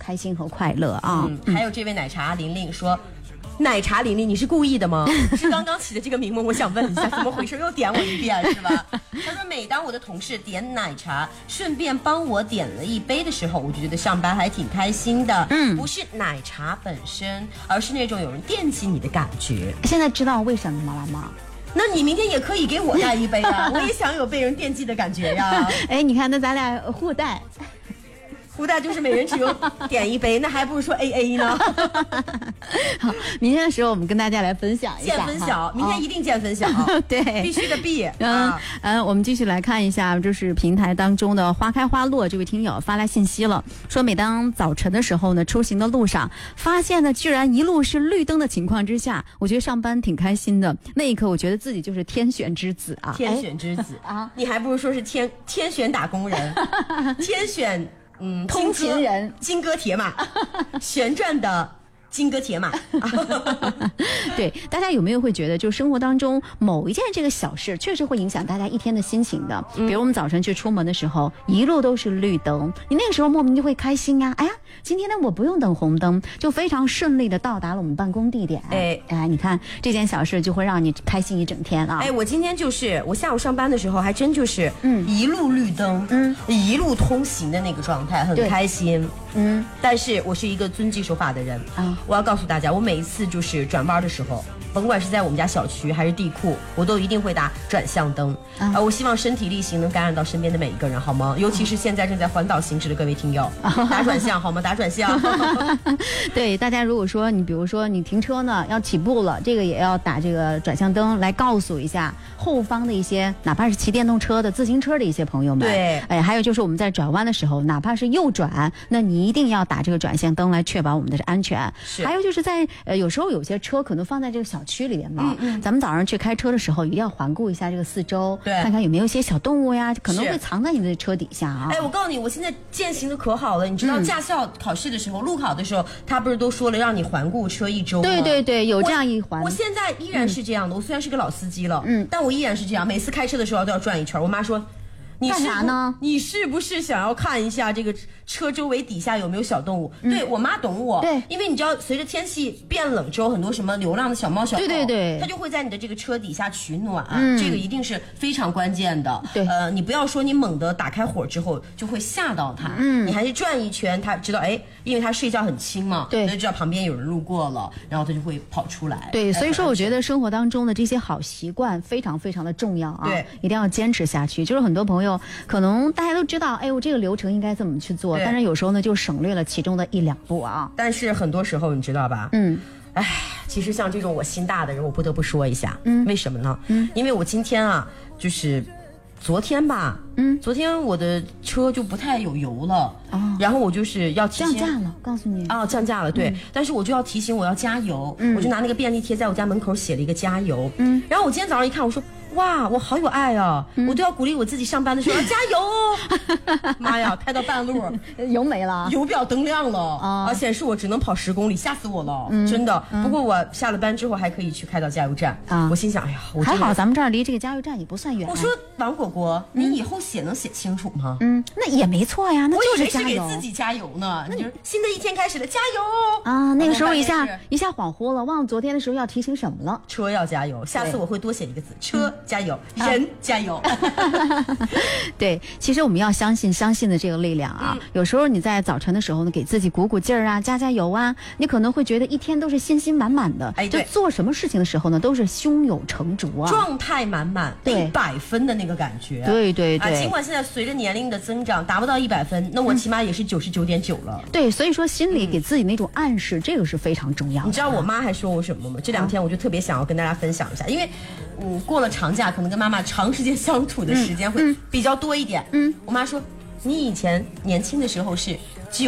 开心和快乐啊。 还有这位奶茶玲玲说。奶茶玲玲，你是故意的吗？是刚刚起的这个名吗？我想问一下，怎么回事？又点我一遍是吧？他说，每当我的同事点奶茶，顺便帮我点了一杯的时候，我就觉得上班还挺开心的。不是奶茶本身，而是那种有人惦记你的感觉。 现在知道为什么了吗？ 那你明天也可以给我带一杯啊，我也想有被人惦记的感觉呀。 哎，你看，那咱俩互带。 互带就是每人只有点一杯，那还不如说 AA 呢。 好，明天的时候我们跟大家来分享一下， 见分晓，明天一定见分晓。 对， 必须的必。 我们继续来看一下，就是平台当中的花开花落这位听友发来信息了，说每当早晨的时候呢，出行的路上发现呢，居然一路是绿灯的情况之下，我觉得上班挺开心的。那一刻，我觉得自己就是天选之子啊！ 天选之子啊！你还不如说是天选打工人，天选。 通勤人， 金戈铁马，旋转的金戈铁马。 对，大家有没有会觉得，就生活当中某一件这个小事，确实会影响大家一天的心情的？比如我们早晨去出门的时候，一路都是绿灯，你那个时候莫名就会开心呀！哎呀，今天呢我不用等红灯，就非常顺利的到达了我们办公地点。哎，你看这件小事就会让你开心一整天啊！ 哎，我今天就是我下午上班的时候，还真就是一路绿灯，一路通行的那个状态，很开心。但是我是一个遵纪守法的人啊！我要告诉大家，我每一次就是转弯的时候，甭管是在我们家小区还是地库，我都一定会打转向灯。我希望身体力行能感染到身边的每一个人，好吗？尤其是现在正在环岛行驶的各位听友，打转向好吗？打转向。 对，大家如果说你比如说你停车呢，要起步了，这个也要打这个转向灯来告诉一下后方的一些，哪怕是骑电动车的、自行车的一些朋友们。 对， 哎，还有就是我们在转弯的时候，哪怕是右转，那你一定要打这个转向灯来确保我们的安全。还有就是在有时候有些车可能放在这个小区里面嘛，咱们早上去开车的时候一定要环顾一下这个四周， 对， 看看有没有一些小动物呀，可能会藏在你的车底下啊。 哎，我告诉你，我现在践行的可好了，你知道驾校考试的时候，路考的时候，他不是都说了让你环顾车一周吗？ 对对对，有这样一环。 我现在依然是这样的，我虽然是个老司机了，但我依然是这样，每次开车的时候都要转一圈。我妈说。 干啥呢？ 你是不是想要看一下这个车周围底下有没有小动物？对，我妈懂我。 对， 因为你知道，随着天气变冷之后，很多什么流浪的小猫小狗， 对， 它就会在你的这个车底下取暖。这个一定是非常关键的。 对， 你不要说你猛地打开火之后就会吓到它。你还是转一圈，它知道因为它睡觉很轻嘛， 对， 就知道旁边有人路过了，然后它就会跑出来。 对，所以说我觉得生活当中的这些好习惯非常非常的重要啊， 对， 一定要坚持下去。就是很多朋友可能大家都知道，我这个流程应该怎么去做，但是有时候呢就省略了其中的一两步啊。 但是很多时候你知道吧？其实像这种我心大的人，我不得不说一下，为什么呢？因为我今天啊，就是昨天吧，昨天我的车就不太有油了，然后我就是要提醒降价了，告诉你降价了，对，但是我就要提醒我要加油，我就拿那个便利贴在我家门口写了一个加油，然后我今天早上一看，我说。哇，我好有爱啊！我都要鼓励我自己上班的时候要加油哦。妈呀，开到半路油没了， 油表灯亮了显示我只能跑10公里，吓死我了，真的。不过我下了班之后还可以去开到加油站我心想，哎呀， 还好咱们这儿离这个加油站也不算远。 我说王果果，你以后能写清楚吗？ 那也没错呀，那就是加油。 我以为是给自己加油呢。你就是新的一天开始了，加油啊！那个时候一下恍惚了，忘了昨天的时候要提醒什么了。 车要加油，下次我会多写一个字，车加油，人加油。 对，其实我们要相信的这个力量啊。有时候你在早晨的时候呢，给自己鼓劲儿啊，加油啊，你可能会觉得一天都是信心满满的。就做什么事情的时候呢，都是胸有成竹啊， 状态满满，100分的那个感觉。 对尽管现在随着年龄的增长达不到100分，那我起码也是99.9了。 对，所以说心里给自己那种暗示，这个是非常重要的。 你知道我妈还说我什么吗？这2天我就特别想要跟大家分享一下，因为过了长假，可能跟妈妈长时间相处的时间会比较多一点。我妈说你以前年轻的时候是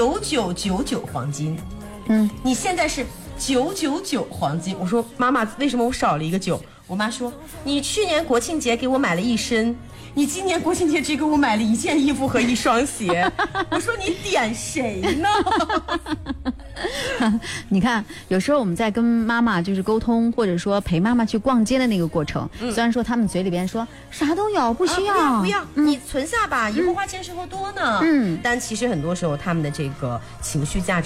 9999黄金，你现在是999黄金。我说妈妈，为什么我少了一个9？我妈说你去年国庆节给我买了一身，你今年国庆节只给我买了1件衣服和1双鞋。我说你点谁呢？ 你看，有时候我们在跟妈妈就是沟通，或者说陪妈妈去逛街的那个过程，虽然说他们嘴里边说啥都有，不需要， 不要，你存下吧，以后花钱时候多呢。但其实很多时候他们的这个情绪价值